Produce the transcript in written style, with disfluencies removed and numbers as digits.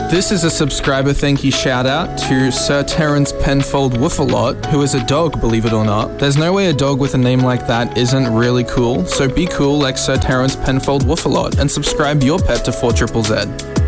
This is a subscriber thank you shout out to Sir Terence Penfold Woofalot, who is a dog, believe it or not. There's no way a dog with a name like that isn't really cool, so be cool like Sir Terence Penfold Woofalot and subscribe your pet to 4ZZZ.